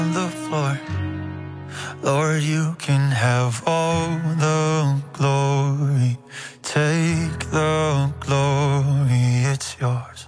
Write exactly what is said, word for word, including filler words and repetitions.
the floor. Lord, you can have all the glory. Take the glory, it's yours.